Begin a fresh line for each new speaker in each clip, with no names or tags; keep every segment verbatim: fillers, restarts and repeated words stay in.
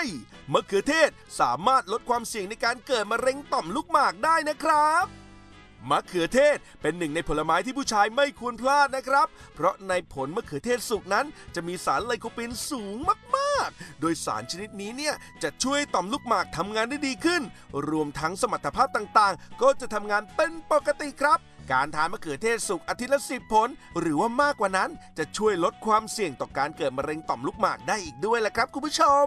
มะเขือเทศสามารถลดความเสี่ยงในการเกิดมะเร็งต่อมลูกหมากได้นะครับมะเขือเทศเป็นหนึ่งในผลไม้ที่ผู้ชายไม่ควรพลาดนะครับเพราะในผลมะเขือเทศสุกนั้นจะมีสารไลโคปีนสูงมากๆโดยสารชนิดนี้เนี่ยจะช่วยต่อมลูกหมากทำงานได้ดีขึ้นรวมทั้งสมรรถภาพต่างๆก็จะทำงานเป็นปกติครับการทานมะเขือเทศสุกอาทิตย์ละสิบผลหรือว่ามากกว่านั้นจะช่วยลดความเสี่ยงต่อการเกิดมะเร็งต่อมลูกหมากได้อีกด้วยแหละครับคุณผู้ชม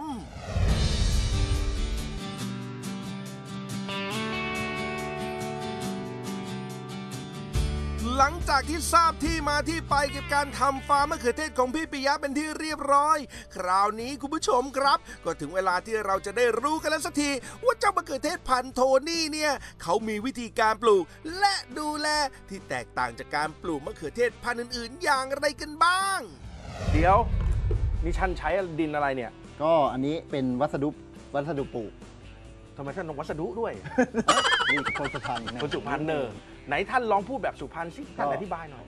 หลังจากที่ทราบที่มาที่ไปกับการทำฟาร์มมะเขือเทศของพี่ปิยะเป็นที่เรียบร้อยคราวนี้คุณผู้ชมครับก็ถึงเวลาที่เราจะได้รู้กันแล้วสักทีว่าเจ้ามะเขือเทศพันธุ์โทนี่เนี่ยเขามีวิธีการปลูกและดูแลที่แตกต่างจากการปลูกมะเขือเทศพันธุ์อื่นๆอย่างไรกันบ้าง
เดี๋ยวนี่ฉันใช้ดินอะไรเนี่ย
ก็อันนี้เป็นวัสดุวัสดุปลูก
ทำไมท่านต้องวัสดุด้วย
นี่คนสุพรรณ
คนสุพรรณเนอไหนท่านลองพูดแบบสุพรรณสิท่านอธิบายหน่อย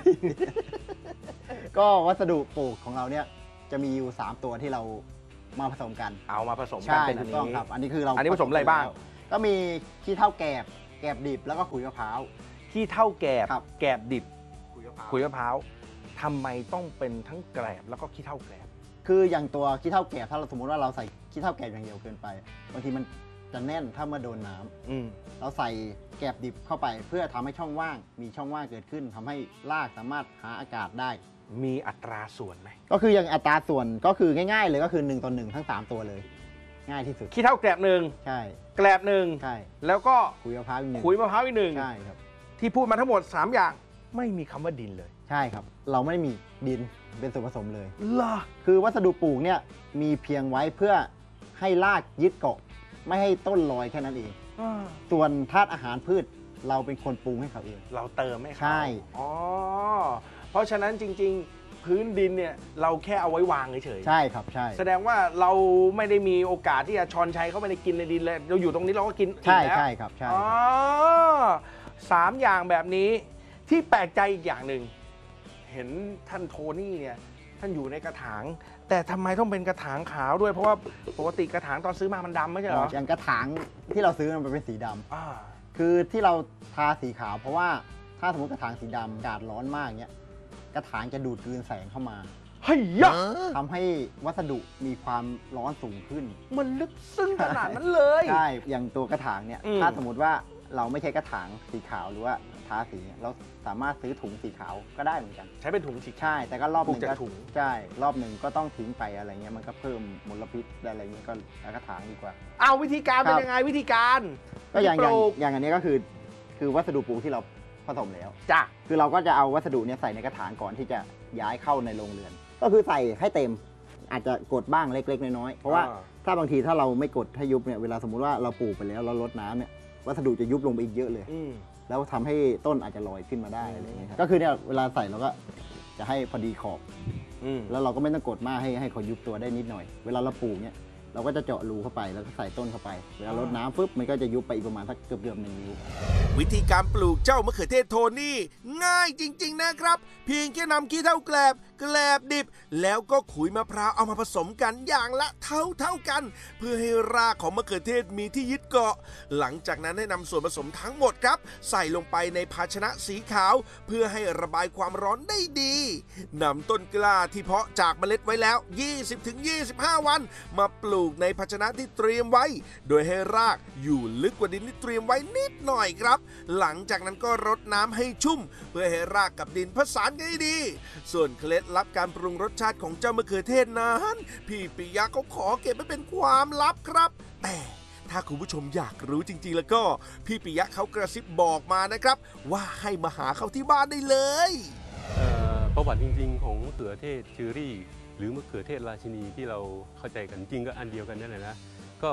ก็วัสดุปลูกของเราเนี่ยจะมีอยู่สามตัวที่เรามาผสมกัน
เอามาผสมกันเป็นอันนี้
ครับอันนี้คือเรา
อันนี้ผสมอะไรบ้าง
ก็มีขี้เถ้าแกบแกบดิบแล้วก็ขุยมะพร้าว
ขี้เถ้าแกบแกบดิบขุยมะพร้าวทำไมต้องเป็นทั้งแกลบแล้วก็ขี้เถ้าแกลบ
คืออย่างตัวขี้เถ้าแกบถ้าเราสมมติว่าเราใส่ขี้เถ้าแกบอย่างเดียวเกินไปบางทีมันจะแน่นถ้าเมื่อโดนน้ำเราใส่แกบดิบเข้าไปเพื่อทำให้ช่องว่างมีช่องว่างเกิดขึ้นทำให้รากสามารถหาอากาศได้
มีอัตราส่วนไหม
ก็คืออย่างอัตราส่วนก็คือง่ายๆเลยก็คือหนึ่งต่อหนึ่งทั้งสามตัวเลยง่ายที่สุด
ขี้เถ้าแกลบหนึ่ง
ใช่
แกลบหนึ่ง
ใช่
แล้วก็
ขุยมะพร้าวอีกหนึ่ง
ขุยมะพร้าวอีกหนึ่ง
ใช่ครับ
ที่พูดมาทั้งหมดสามอย่างไม่มีคำว่าดินเลย
ใช่ครับเราไม่มีดินเป็นส่วนผสมเลย
เหรอ
คือวัสดุปลูกเนี่ยมีเพียงไว้เพื่อให้รากยึดเกาะไม่ให้ต้นลอยแค่นั้นเองส่วนธาตุอาหารพืชเราเป็นคนปรุงให้เขาเอง
เราเติมให้เขา
ใช่
อ๋อเพราะฉะนั้นจริงๆพื้นดินเนี่ยเราแค่เอาไว้วางเฉย
ๆใช่ครับใช่
แสดงว่าเราไม่ได้มีโอกาสที่จะช้อนชัยเข้าไปในกินในดินเลยเราอยู่ตรงนี้เราก็กิน
ใช่ใช่ครับใช่
อ๋อสามอย่างแบบนี้ที่แปลกใจอีกอย่างหนึ่งเห็นท่านโทนี่เนี่ยท่านอยู่ในกระถางแต่ทำไมต้องเป็นกระถางขาวด้วยเพราะว่าปกติกระถางตอนซื้อมามันดำไม่ใช่เหรอ
อย่างกระถางที่เราซื้อมันเป็นสีดำคือที่เราทาสีขาวเพราะว่าถ้าสมมติกระถางสีดำอากาศร้อนมากเนี้ยกระถางจะดูดกลืนแสงเข้ามา
เฮ้ย
ทำให้วัสดุมีความร้อนสูงขึ้น
มันลึกซึ้งขนาดนั้นเลย
ใช่อย่างตัวกระถางเนี่ยถ้าสมมติว่าเราไม่ใช้กระถางสีขาวหรือว่าทาสีเราสามารถซื้อถุงสีขาวก็ได้เหมือนกัน
ใช้เป็นถุงสี
ใช่แต่ก็รอบหนึ่ง
ก็ถุง
ใช่รอบหนึ่งก็ต้องทิ้งไปอะไรเงี้ยมันก็เพิ่มมลพิษอะไรเงี้ยก็กระถางดีกว่า
เอาวิธีการเป็นยังไงวิธีการ
ก็อย่างอย่างอันนี้ก็คือคือวัสดุปลูกที่เราผสมแล้ว
จ้ะ
คือเราก็จะเอาวัสดุเนี้ยใส่ในกระถางก่อนที่จะย้ายเข้าในโรงเรือนก็คือใส่ให้เต็มอาจจะกดบ้างเล็กๆน้อยๆเพราะว่าถ้าบางทีถ้าเราไม่กดให้ยุบเนี่ยเวลาสมมุติว่าเราปลูกไปแล้วเราลดน้ำเนี่ยวัสดุจะยุบลงไปอีกเยอะเลยแล้วทำให้ต้นอาจจะลอยขึ้นมาได้อะไรเงี้ยก็คือเนี่ยเวลาใส่เราก็จะให้พอดีขอบแล้วเราก็ไม่ต้องกดมากให้ให้เขายุบตัวได้นิดหน่อยเวลาเราปลูกเนี่ยเราก็จะเจาะรูเข้าไปแล้วก็ใส่ต้นเข้าไปเวลารดน้ำปุ๊บมันก็จะยุบไปอีกประมาณสักเกือบเกือบหนึ่งนิ้ว
วิธีการปลูกเจ้ามะเขือเทศโทนี่ง่ายจริงๆนะครับเพียงแค่นำขี้เถ้าแกลบแกลบดิบแล้วก็ขุยมะพร้าวเอามาผสมกันอย่างละเท่าเท่ากันเพื่อให้รากของมะเขือเทศมีที่ยึดเกาะหลังจากนั้นให้นำส่วนผสมทั้งหมดครับใส่ลงไปในภาชนะสีขาวเพื่อให้ระบายความร้อนได้ดีนำต้นกล้าที่เพาะจากเมล็ดไว้แล้ว ยี่สิบถึงยี่สิบห้า วันมาปลูกในภาชนะที่เตรียมไว้โดยให้รากอยู่ลึกกว่าดินที่เตรียมไว้นิดหน่อยครับหลังจากนั้นก็รดน้ำให้ชุ่มเพื่อให้รากกับดินผสานกันให้ดีส่วนเคล็ดลับการปรุงรสชาติของเจ้ามะเขือเทศนั้นพี่ปิยะเขาขอเก็บไว้เป็นความลับครับแต่ถ้าคุณผู้ชมอยากรู้จริงๆแล้วก็พี่ปิยะเขากระซิบบอกมานะครับว่าให้มาหาเขาที่บ้านได้เลย
ประวัติจริงๆของมะเขือเทศเชอรี่หรือมะเขือเทศราชินีที่เราเข้าใจกันจริงก็อันเดียวกันนั่นแหละนะก็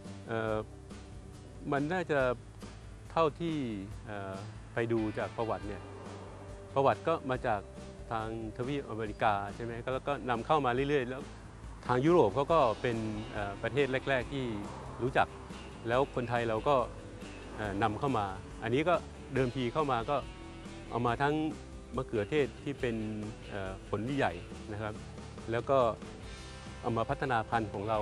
มันน่าจะเท่าที่ไปดูจากประวัติเนี่ยประวัติก็มาจากทางทวีปอเมริกาใช่ไหมแล้วก็นำเข้ามาเรื่อยๆแล้วทางยุโรปเขาก็เป็นประเทศแรกๆที่รู้จักแล้วคนไทยเราก็นำเข้ามาอันนี้ก็เดิมทีเข้ามาก็เอามาทั้งมะเขือเทศที่เป็นผลที่ใหญ่นะครับแล้วก็เอามาพัฒนาพันธุ์ของเรา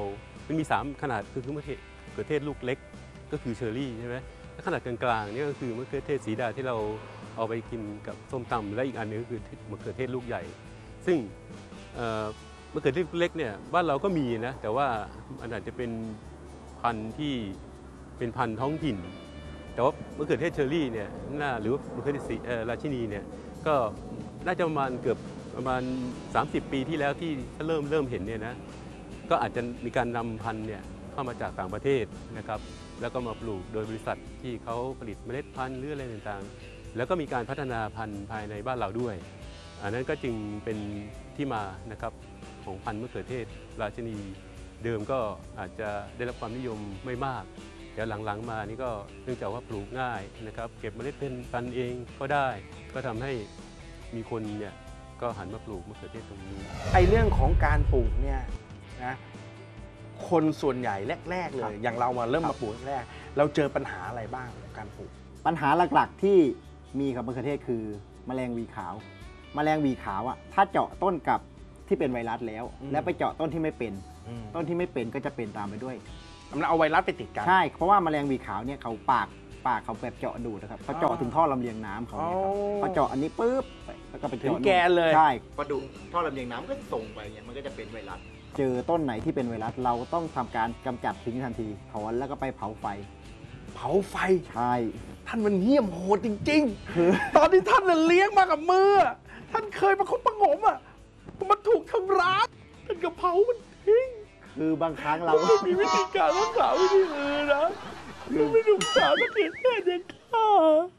มันมีสามขนาดคือมะเขือมะเขือเทศลูกเล็กก็คือเชอร์รี่ใช่ไหมแล้วขนาดกลางๆนี่ก็คือมะเขือเทศสีดาที่เราเอาไปกินกับส้มตำและอีกอันนึงก็คือมะเขือเทศลูกใหญ่ซึ่งมะเขือเทศเล็กเนี่ยบ้านเราก็มีนะแต่ว่ามันอาจจะเป็นพันธุ์ที่เป็นพันธุ์ท้องถิ่นแต่ว่ามะเขือเทศเชอร์รี่เนี่ยน่าหรือว่ามะเขือเทศสีราชินีเนี่ยก็น่าจะประมาณเกือบประมาณสามสิบปีที่แล้วที่เริ่มเริ่มเห็นเนี่ยนะก็อาจจะมีการนำพันธุ์เนี่ยเข้ามาจากต่างประเทศนะครับแล้วก็มาปลูกโดยบริษัทที่เขาผลิตเมล็ดพันธุ์หรืออะไรต่างๆแล้วก็มีการพัฒนาพันธุ์ภายในบ้านเราด้วยอันนั้นก็จึงเป็นที่มานะครับของพันธุ์มะเขือเทศราชินีเดิมก็อาจจะได้รับความนิยมไม่มากเดี๋ยวหลังๆมานี่ก็เนื่องจากว่าปลูกง่ายนะครับเก็บเมล็ดพันธุ์เองก็ได้ก็ทำให้มีคนเนี่ยก็หันมาปลูกมะเขือเทศตรงนี้
ไอเรื่องของการปลูกเนี่ยนะคนส่วนใหญ่แรกๆเลยอย่างเรามาเริ่มมาปลูกแรกเราเจอปัญหาอะไรบ้างกับการปลูก
ปัญหาหลักๆที่มีกับมะเขือเทศคือแมลงวีขาวแมลงวีขาวอ่ะถ้าเจาะต้นกับที่เป็นไวรัสแล้วแล้วไปเจาะต้นที่ไม่เป็นต้นที่ไม่เป็นก็จะเป็นตามไปด้วย
มันเอาไวรัสไปติดกัน
ใช่เพราะว่าแมลงวีขาวเนี่ยเขาปากปากเขาแบบเจาะดูดนะครับเขาเจาะถึงท่อลำเลียงน้ำเขาเนี่ยครับเขาเจาะอันนี้ปุ๊บแล้วก็ไป
ถึงแกนเลย
ใช่พอดูท่อลำเลียงน้ำก็ส่งไปเนี่ยมันก็จะเป็นไวรัสเจอต้นไหนที่เป็นไวรัสเราต้องทำการกำจัดทิ้งทันทีถอนแล้วก็ไปเผาไฟ
เผาไฟ
ใช่
ท่านมันเหี้ยมโหดจริงๆคือตอนที่ท่านเลี้ยงมากับมือท่านเคยประคบประงมอ่ะมันถูกทำร้ายท่านก็เผามันทิ้ง
คือบางครั้งเรา
ไม่มีวิธีการรักษาวิธีอื่นนะคือไม่ถูกสารมะเขือเทศเนี่ยค่ะ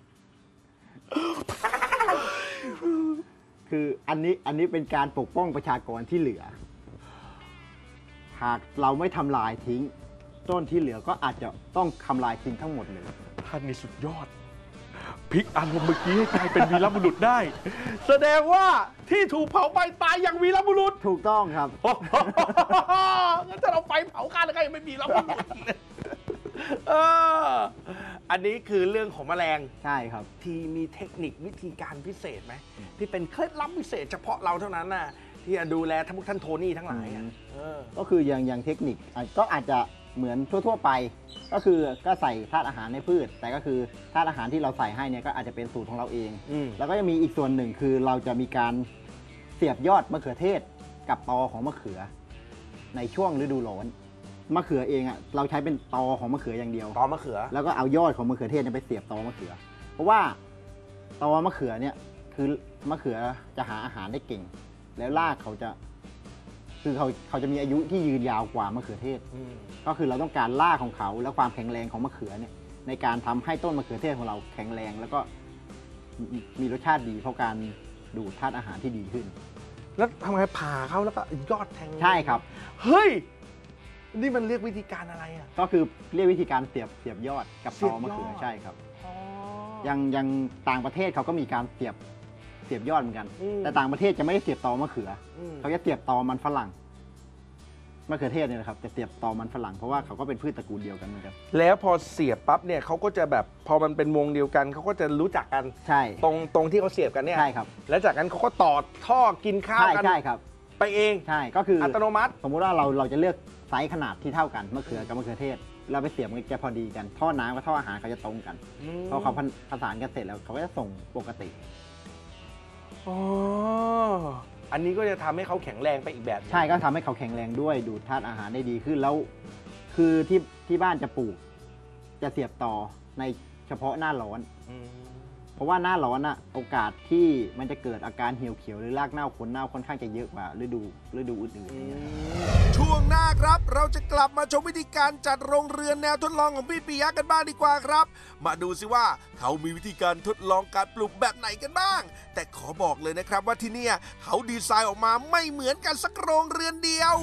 คืออันนี้อันนี้เป็นการปกป้องประชากรที่เหลือหากเราไม่ทำลายทิ้งต้นที่เหลือก็อาจจะต้องทำลายทิ้งทั้งหมดเลย
ท่านนี่สุดยอดพลิกอารมณ์เมื่อกี้ให้กลายเป็นวีรบุรุษได้แสดงว่าที่ถูกเผาไปตายอย่างวีรบุรุษ
ถูกต้องครับ
งั้นถ้าเราไฟเผากันแล้วก็ยังไม่มีวีรบุรุษเอออันนี้คือเรื่องของแมลง
ใช่ครับ
ที่มีเทคนิควิธีการพิเศษไหมที่เป็นเคล็ดลับพิเศษเฉพาะเราเท่านั้นน่ะที่จะดูแลท่านพวกท่านโทนี่ทั้งหลาย
ก็คืออย่างอย่างเทคนิคก็อาจจะเหมือนทั่วๆไปก็คือก็ใส่ธาตุอาหารในพืชแต่ก็คือธาตุอาหารที่เราใส่ให้เนี่ยก็อาจจะเป็นสูตรของเราเองแล้วก็จะมีอีกส่วนหนึ่งคือเราจะมีการเสียบยอดมะเขือเทศกับตอของมะเขือในช่วงฤดูร้อนมะเขือเองอ่ะเราใช้เป็นตอของมะเขืออย่างเดียว
ตอมะเขือ
แล้วก็เอายอดของมะเขือเทศไปเสียบตอมะเขือเพราะว่าตอมะเขือเนี่ยคือมะเขือจะหาอาหารได้เก่งแล้วรากเขาจะคือเขาเขาจะมีอายุที่ยืนยาวกว่ามะเขือเทศก็คือเราต้องการรากของเขาและความแข็งแรงของมะเขือเนี่ยในการทำให้ต้นมะเขือเทศของเราแข็งแรงแล้วก็มีรสชาติดีเพราะการดูดธาตุอาหารที่ดีขึ้น
แล้วทำไงผ่าเขาแล้วก็ยอดแทง
ใช่ครับ
เฮ้ยนี่มันเรียกวิธีการอะไรอ่ะ
ก็คือเรียกวิธีการเสียบเสียบยอดกับตอมะเขือใช่ครับยังยังต่างประเทศเขาก็มีการเสียบเสียบยอดเหมือนกันแต่ต่างประเทศจะไม่ได้เสียบตอมะเขือเขาจะเสียบตอมันฝรั่งมะเขือเทศเนี่ยนะครับจะเสียบตอมันฝรั่งเพราะว่าเขาก็เป็นพืชตระกูลเดียวกันเหมือนกัน
แล้วพอเสียบปั๊บเนี่ยเขาก็จะแบบพอมันเป็นวงเดียวกันเขาก็จะรู้จักกัน
ใช่
ตรงตรงที่เขาเสียบกันเนี่ย
ใช่ครับ
แล้วจากนั้นเขาก็ต่อท่อกินข้าวกัน
ใช่ครับ
ไปเอง
ใช่ก็คือ
อัตโนมัติ
สมมุติว่าเราเราจะเลือกไซส์ขนาดที่เท่ากันมะเขือกับมะเขือเทศเราไปเสียบมันจะพอดีกันท่อน้ำกับท่ออาหารเขาจะตรงกันพอเขาผสานกันเสร็จแล้วเขาก็จะส่งปกติ
อ๋ออันนี้ก็จะทำให้เขาแข็งแรงไปอีกแบบ
ใช่ก็ทำให้เขาแข็งแรงด้วยดูดธาตุอาหารได้ดีขึ้นแล้วคือที่ที่บ้านจะปลูกจะเสียบต่อในเฉพาะหน้าร้อนเพราะว่าหน้าร้อนอะโอกาสที่มันจะเกิดอาการเหี่ยวเขียวหรือรากเน่าคนเน่าค่อนข้างจะเยอะกว่าฤดูฤดูอื่น
ๆช่วงหน้าครับเราจะกลับมาชมวิธีการจัดโรงเรือนแนวทดลองของพี่ปิยะกันบ้างดีกว่าครับมาดูสิว่าเขามีวิธีการทดลองการปลูกแบบไหนกันบ้างแต่ขอบอกเลยนะครับว่าที่นี่เขาดีไซน์ออกมาไม่เหมือนกันสักโรงเรือนเดียว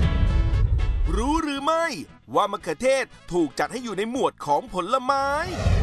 รู้หรือไม่ว่ามะเขือเทศถูกจัดให้อยู่ในหมวดของผลไม้